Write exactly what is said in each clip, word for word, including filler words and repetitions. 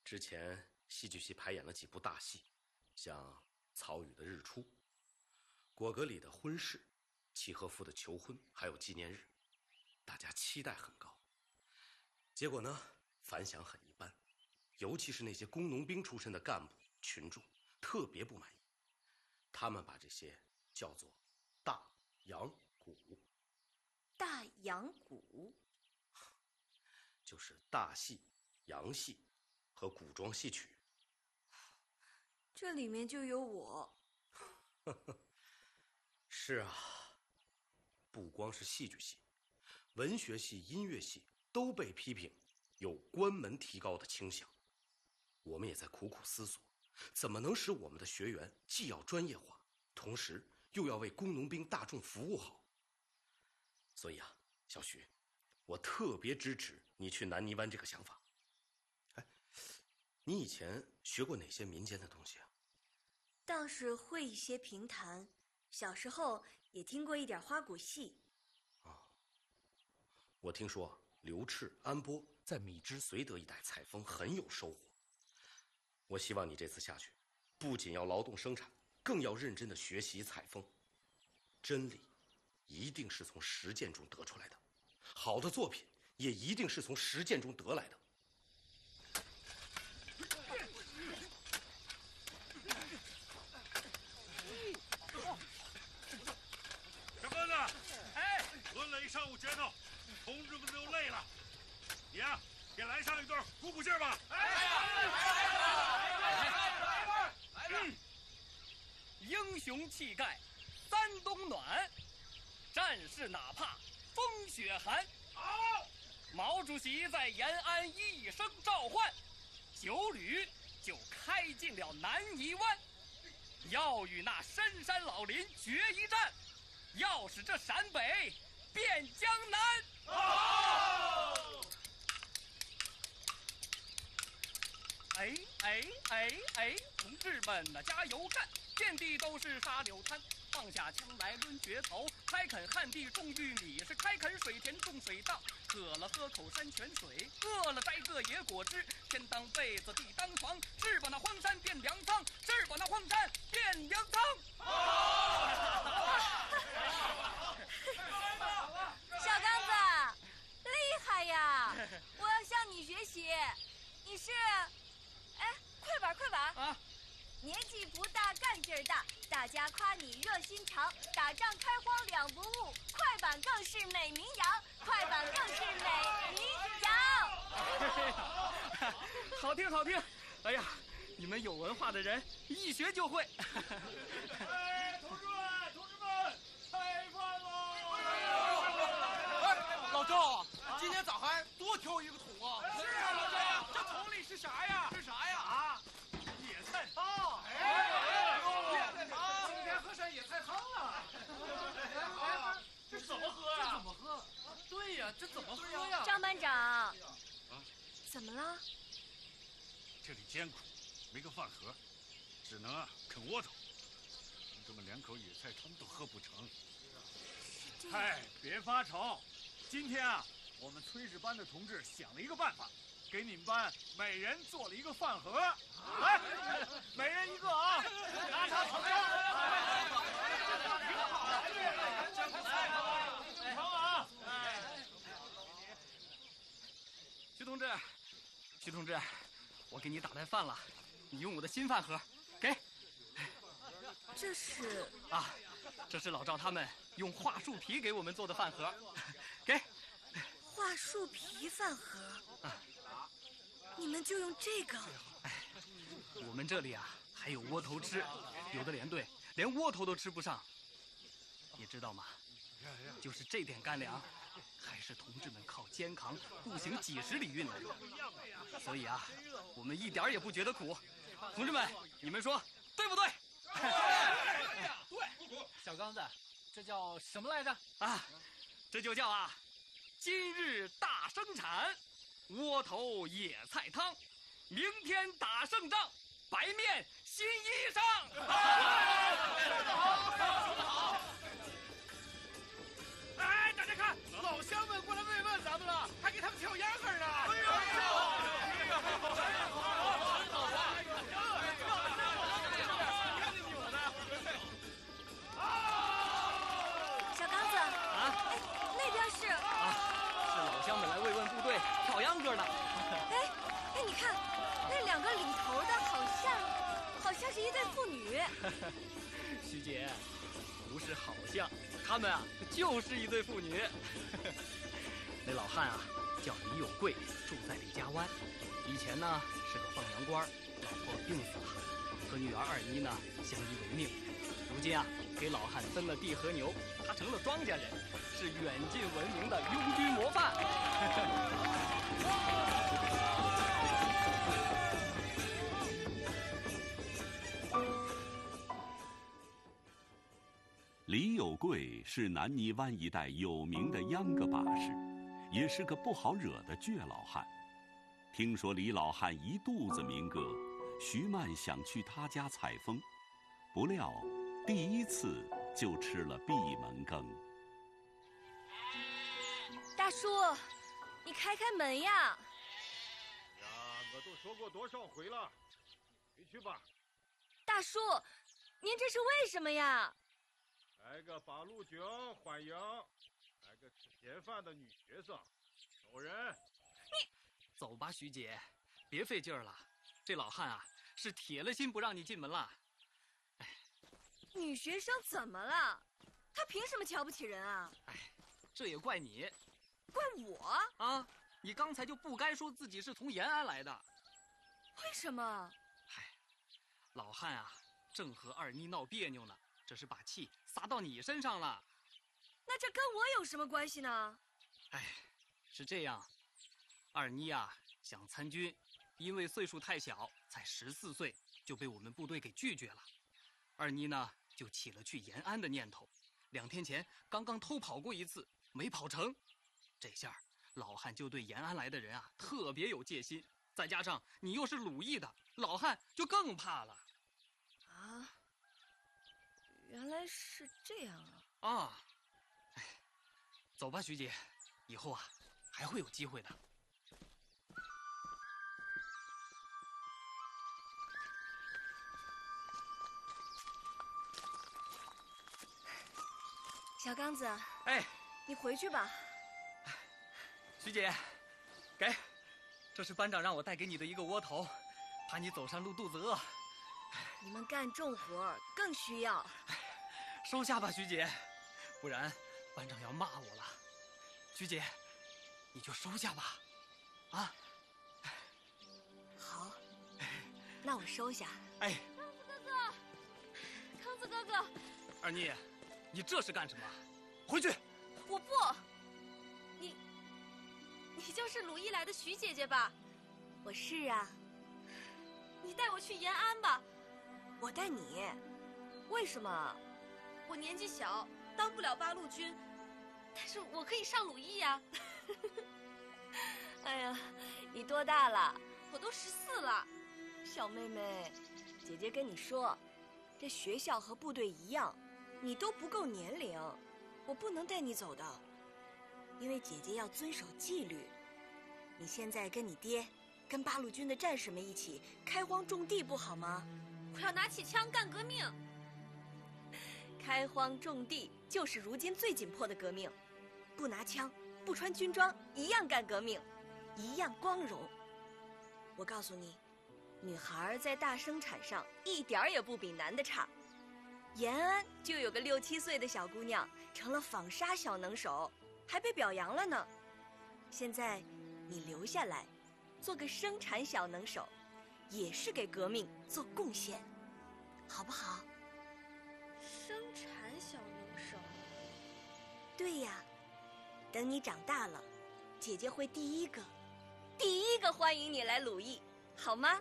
之前戏剧系排演了几部大戏，像曹禺的《日出》，果戈里的《婚事》，契诃夫的《求婚》，还有纪念日，大家期待很高。结果呢，反响很一般，尤其是那些工农兵出身的干部群众特别不满意，他们把这些叫做大洋鼓。 大洋鼓就是大戏、洋戏和古装戏曲。 这里面就有我。 是啊，不光是戏剧系，文学系、音乐系都被批评有关门提高的倾向。我们也在苦苦思索，怎么能使我们的学员既要专业化，同时又要为工农兵大众服务好。所以啊，小徐，我特别支持你去南泥湾这个想法。哎，你以前学过哪些民间的东西啊？ 倒是会一些评弹，小时候也听过一点花鼓戏。 哦，我听说刘炽、安波在米脂绥德一带采风很有收获。我希望你这次下去，不仅要劳动生产，更要认真的学习采风。真理一定是从实践中得出来的，好的作品也一定是从实践中得来的。 小哥子，哎，抡了一上午拳头，同志们都累了，你呀、啊，也来上一段，鼓鼓劲儿吧。哎， 来吧，来吧！英雄气概，三冬暖，战士哪怕风雪寒。好，毛主席在延安一声召唤，九旅就开进了南泥湾，要与那深山老林决一战，要使这陕北变江南。好！哎哎哎哎，同志们呐，加油干！遍地都是沙柳滩，放下枪来抡决头，开垦旱地种玉米，是开垦水田种水稻，渴了喝口山泉水，饿了摘个野果汁，天当被子地当床，是把那荒山变粮仓，是把那荒山变粮仓。 小刚子，厉害呀！我要向你学习。你是，哎，快板快板啊！年纪不大，干劲儿大，大家夸你热心肠，打仗开荒两不误，快板更是美名扬，快板更是美名扬。 好听好听！哎呀，你们有文化的人一学就会。 哎，同志们，同志们，开饭喽！ 哎，老赵，今天咋还多挑一个桶啊？ 是啊，老赵， 这桶里是啥呀？是啥呀？啊！ 野菜汤， 哎， 野菜汤， 今天喝上野菜汤了。 这怎么喝呀？ 这怎么喝？对呀，这怎么喝呀？ 张班长， 啊， 怎么了？ 这里艰苦，没个饭盒，只能啊啃窝头。同志们连口野菜汤都喝不成。嗨，别发愁，今天啊，我们炊事班的同志想了一个办法。给你们班每人做了一个饭盒，来，每人一个啊！拿茶盛上，挺好啊！ 徐同志，徐同志，我给你打来饭了，你用我的新饭盒，给。 这是啊，这是老赵他们用桦树皮给我们做的饭盒，给。 桦树皮饭盒啊。你们就用这个？ 哎，我们这里啊还有窝头吃，有的连队连窝头都吃不上，你知道吗？就是这点干粮，还是同志们靠肩扛步行几十里运来的。所以啊，我们一点也不觉得苦。同志们，你们说对不对？ 对。小刚子，这叫什么来着？ 啊，这就叫啊，今日大生产。窝头野菜汤，明天打胜仗，白面新衣裳。说得好，说得好。 哎，大家看，老乡们过来慰问咱们了，还给他们挑烟盒呢。哎呀！ 看，那两个领头的好像，好像是一对父女。 徐姐，不是好像，他们啊就是一对父女。那老汉啊叫李有贵，住在李家湾，以前呢是个放羊官，老婆病死了，和女儿二妮呢相依为命。如今啊给老汉分了地和牛，他成了庄稼人，是远近闻名的拥军模范。 李有贵是南泥湾一带有名的秧歌把式，也是个不好惹的倔老汉。听说李老汉一肚子民歌，徐曼想去他家采风，不料第一次就吃了闭门羹。 大叔，你开开门呀！ 呀，我都说过多少回了，回去吧。 大叔，您这是为什么呀？ 来个八路军欢迎，来个吃闲饭的女学生，走人。 你走吧，徐姐，别费劲儿了。这老汉啊，是铁了心不让你进门了。 哎，女学生怎么了？她凭什么瞧不起人啊？ 哎，这也怪你。 怪我啊！你刚才就不该说自己是从延安来的。 为什么？ 嗨，老汉啊，正和二妮闹别扭呢，这是把气撒到你身上了。 那这跟我有什么关系呢？ 哎，是这样，二妮啊想参军，因为岁数太小，才十四岁就被我们部队给拒绝了。二妮呢就起了去延安的念头，两天前刚刚偷跑过一次，没跑成。这下老汉就对延安来的人啊特别有戒心，再加上你又是鲁艺的，老汉就更怕了。 啊，原来是这样啊！ 啊，哎，走吧，徐姐，以后啊还会有机会的。 小刚子， 哎， 你回去吧。 徐姐，给，这是班长让我带给你的一个窝头，怕你走山路肚子饿。 你们干重活更需要。 收下吧，徐姐，不然班长要骂我了。徐姐，你就收下吧，啊。 好，那我收下。 哎， 康子哥哥，康子哥哥， 二妮，你这是干什么？回去！ 我不。你，你就是鲁艺来的徐姐姐吧？我是啊。你带我去延安吧。我带你？为什么？我年纪小，当不了八路军，但是我可以上鲁艺呀。哎呀，你多大了？我都十四了。小妹妹，姐姐跟你说，这学校和部队一样，你都不够年龄，我不能带你走的，因为姐姐要遵守纪律。你现在跟你爹，跟八路军的战士们一起开荒种地，不好吗？我要拿起枪干革命。开荒种地就是如今最紧迫的革命，不拿枪，不穿军装，一样干革命，一样光荣。我告诉你，女孩在大生产上一点儿也不比男的差。延安就有个六七岁的小姑娘成了纺纱小能手，还被表扬了呢。现在你留下来，做个生产小能手，也是给革命做贡献，好不好？生产小能手。对呀，等你长大了，姐姐会第一个，第一个欢迎你来鲁艺，好吗？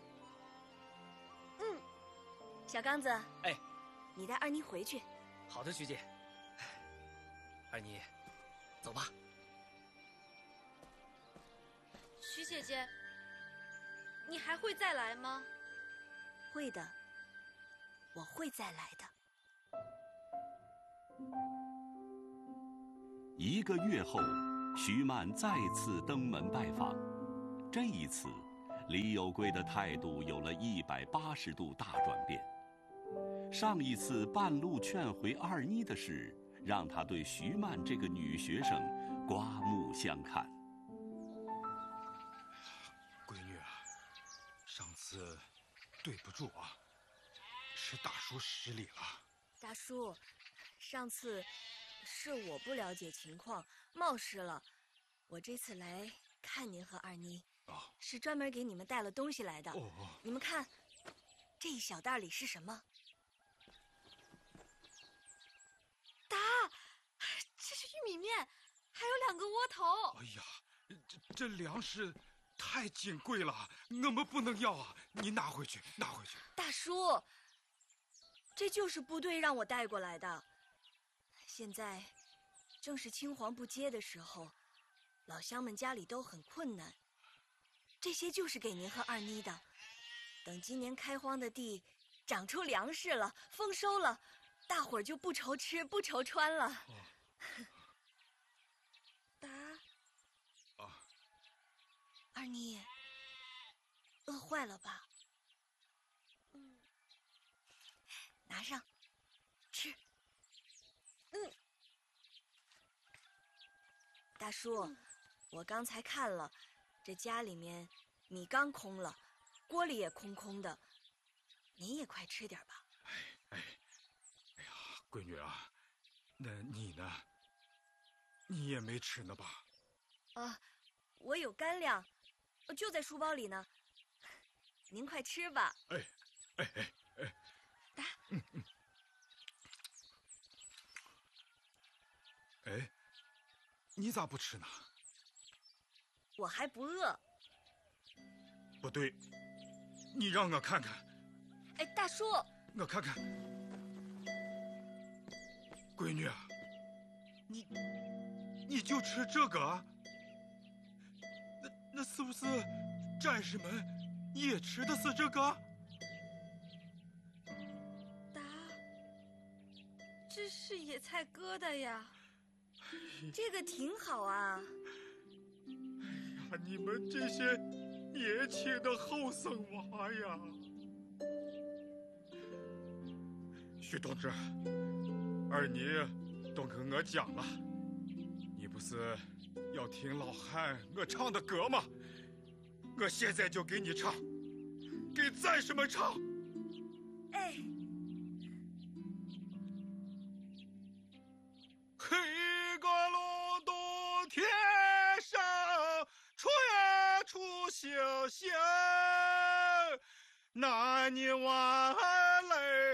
嗯，小刚子。 哎， 你带二妮回去。 好的，徐姐。二妮，走吧。 徐姐姐，你还会再来吗？会的，我会再来的。 一个月后，徐曼再次登门拜访。这一次，李有贵的态度有了一百八十度大转变。上一次半路劝回二妮的事，让他对徐曼这个女学生刮目相看。 闺女啊， 次对不住啊，是大叔失礼了。 大叔，上次是我不了解情况，冒失了。我这次来看您和二妮， 哦， 是专门给你们带了东西来的。 哦哦， 你们看，这一小袋里是什么？答，这是玉米面，还有两个窝头。 哎呀，这这粮食太金贵了，我们不能要啊！你拿回去，拿回去。 大叔，这就是部队让我带过来的。现在正是青黄不接的时候，老乡们家里都很困难。这些就是给您和二妮的。等今年开荒的地长出粮食了，丰收了，大伙儿就不愁吃不愁穿了。 哦答。 啊， 二妮，饿坏了吧？嗯，拿上，吃。嗯，大叔，嗯、我刚才看了，这家里面米缸空了，锅里也空空的，您也快吃点吧。 哎哎，哎呀，闺女啊，那你呢？你也没吃呢吧？ 啊，我有干粮，就在书包里呢。您快吃吧。 哎，哎哎哎， 答。 嗯嗯。哎，你咋不吃呢？ 我还不饿。 不对，你让我看看。 哎，大叔， 我看看。闺女啊，你你就吃这个啊？那那是不是战士们也吃的是这个？ 答，这是野菜疙瘩呀。这个挺好啊。 哎呀，你们这些年轻的后生娃呀！徐同志，二妮都跟我讲了，你不是要听老汉我唱的歌吗？我现在就给你唱，给战士们唱。 哎。 黑个隆冬天上，出呀出星星，那你晚来。